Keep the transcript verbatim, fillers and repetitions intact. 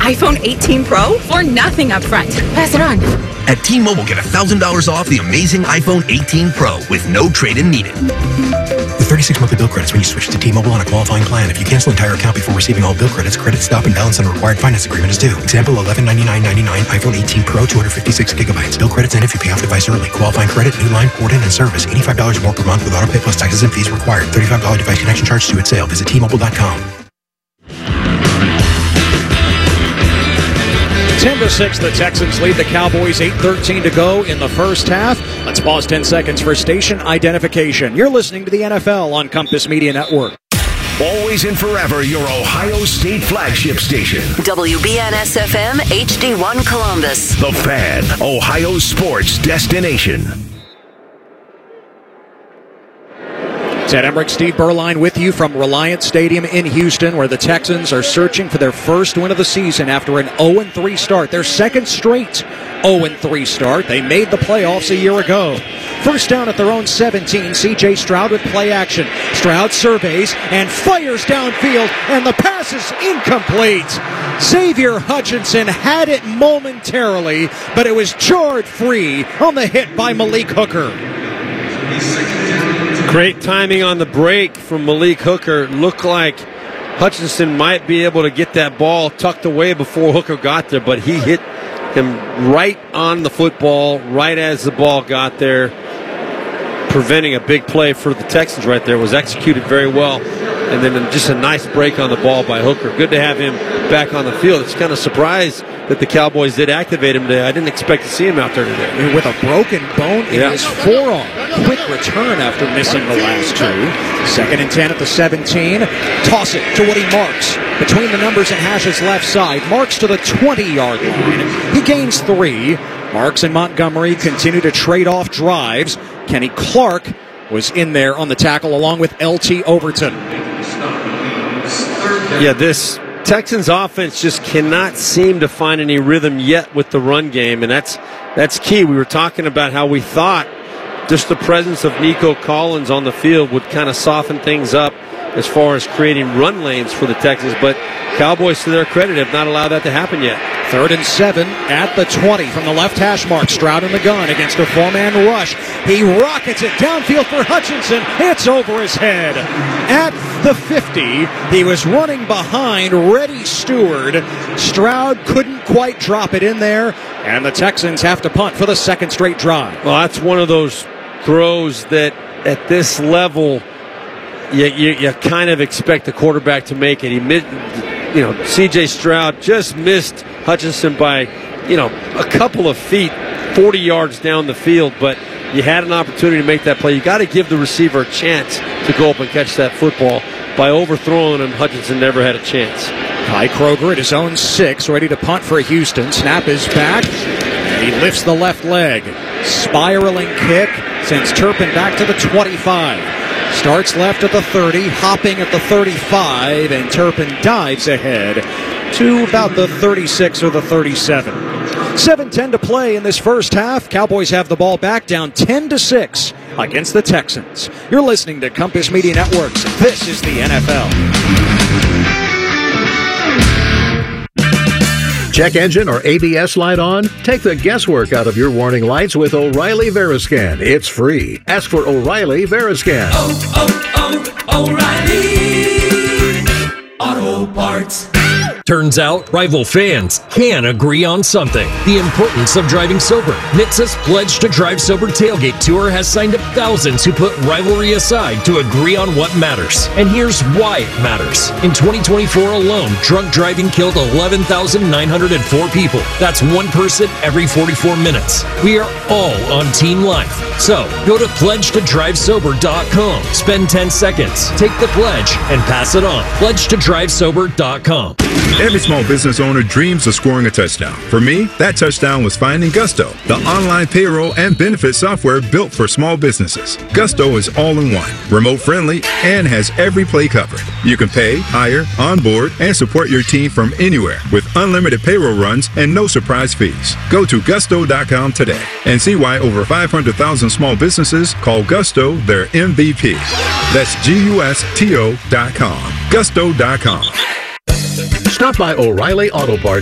iPhone eighteen Pro for nothing up front. Pass it on. At T-Mobile, get one thousand dollars off the amazing iPhone eighteen Pro with no trade-in needed. With thirty-six monthly bill credits when you switch to T-Mobile on a qualifying plan. If you cancel entire account before receiving all bill credits, credit stop and balance on a required finance agreement is due. Example, eleven ninety-nine ninety-nine iPhone eighteen Pro, two hundred fifty-six gigabytes. Bill credits end if you pay off device early. Qualifying credit, new line, port-in, and service. eighty-five dollars more per month with auto pay plus taxes and fees required. thirty-five dollars device connection charge due at sale. Visit T Mobile dot com. ten to six, the Texans lead the Cowboys. eight thirteen to go in the first half. Let's pause ten seconds for station identification. You're listening to the N F L on Compass Media Network. Always and forever, your Ohio State flagship station. W B N S F M H D one Columbus. The Fan, Ohio sports destination. Ted Emmerich, Steve Berline with you from Reliant Stadium in Houston, where the Texans are searching for their first win of the season after an oh and three start. Their second straight oh and three start. They made the playoffs a year ago. First down at their own seventeen. C J Stroud with play action. Stroud surveys and fires downfield, and the pass is incomplete. Xavier Hutchinson had it momentarily, but it was jarred free on the hit by Malik Hooker. Great timing on the break from Malik Hooker. Looked like Hutchinson might be able to get that ball tucked away before Hooker got there, but he hit him right on the football, right as the ball got there, preventing a big play for the Texans right there. Was executed very well. And then just a nice break on the ball by Hooker. Good to have him back on the field. It's kind of surprised that the Cowboys did activate him today. I didn't expect to see him out there today. With a broken bone in yeah. his forearm. Quick return after missing the last two. Second and ten at the seventeen. Toss it to Woody Marks. Between the numbers and Hash's left side. Marks to the twenty-yard line. He gains three. Marks and Montgomery continue to trade off drives. Kenny Clark was in there on the tackle along with L T Overton. Yeah, this Texans offense just cannot seem to find any rhythm yet with the run game, and that's that's key. We were talking about how we thought just the presence of Nico Collins on the field would kind of soften things up as far as creating run lanes for the Texans, but Cowboys, to their credit, have not allowed that to happen yet. Third and seven at the twenty from the left hash mark. Stroud in the gun against a four-man rush. He rockets it downfield for Hutchinson. It's over his head. At the fifty, he was running behind Reddy Stewart. Stroud couldn't quite drop it in there, and the Texans have to punt for the second straight drive. Well, that's one of those throws that at this level you, you, you kind of expect the quarterback to make it. He missed, you know, C J Stroud just missed Hutchinson by, you know, a couple of feet, forty yards down the field, but you had an opportunity to make that play. You got to give the receiver a chance to go up and catch that football. By overthrowing him, Hutchinson never had a chance. Kai Kroger at his own six, ready to punt for Houston. Snap is back, and he lifts the left leg. Spiraling kick sends Turpin back to the twenty-five. Starts left at the thirty, hopping at the thirty-five, and Turpin dives ahead to about the thirty-six or the thirty-seven. seven ten to play in this first half. Cowboys have the ball back, down ten to six against the Texans. You're listening to Compass Media Networks. This is the N F L. Check engine or A B S light on? Take the guesswork out of your warning lights with O'Reilly Veriscan. It's free. Ask for O'Reilly Veriscan. Oh, oh, oh, O'Reilly Auto Parts. Turns out, rival fans can agree on something. The importance of driving sober. N H T S A's Pledge to Drive Sober Tailgate Tour has signed up thousands who put rivalry aside to agree on what matters. And here's why it matters. In twenty twenty-four alone, drunk driving killed eleven thousand nine hundred four people. That's one person every forty-four minutes. We are all on Team Life. So, go to pledge to drive sober dot com. Spend ten seconds, take the pledge, and pass it on. pledge to drive sober dot com. Every small business owner dreams of scoring a touchdown. For me, that touchdown was finding Gusto, the online payroll and benefit software built for small businesses. Gusto is all in one, remote friendly, and has every play covered. You can pay, hire, onboard, and support your team from anywhere with unlimited payroll runs and no surprise fees. Go to gusto dot com today and see why over five hundred thousand small businesses call Gusto their M V P. That's G U S T O dot com. gusto dot com. Stop by O'Reilly Auto Parts